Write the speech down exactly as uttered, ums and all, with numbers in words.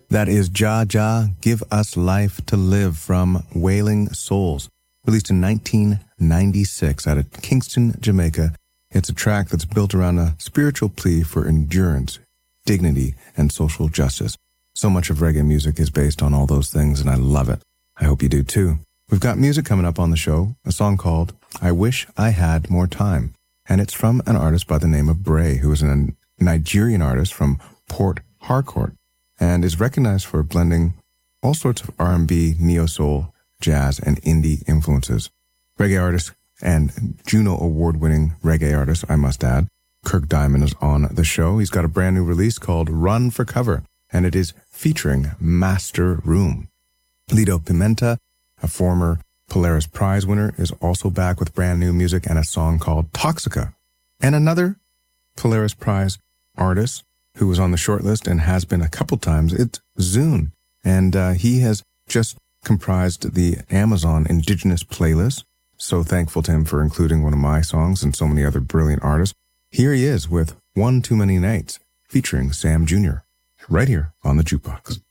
That is Jah Jah, Give Us Life to Live from Wailing Souls, released in nineteen ninety-six out of Kingston, Jamaica. It's a track that's built around a spiritual plea for endurance, dignity, and social justice. So much of reggae music is based on all those things, and I love it. I hope you do too. We've got music coming up on the show, a song called I Wish I Had More Time, and it's from an artist by the name of Bray, who is a Nigerian artist from Port Harcourt, and is recognized for blending all sorts of R and B, neo-soul, jazz, and indie influences. Reggae artist and Juno Award-winning reggae artist, I must add, Kirk Diamond is on the show. He's got a brand new release called Run for Cover, and it is featuring Master Room. Lido Pimenta, a former Polaris Prize winner, is also back with brand new music and a song called Toxica. And another Polaris Prize artist who was on the shortlist and has been a couple times, it's Zune. And uh, he has just comprised the Amazon Indigenous playlist. So thankful to him for including one of my songs and so many other brilliant artists. Here he is with One Too Many Nights, featuring Sam Junior, right here on the Jukebox.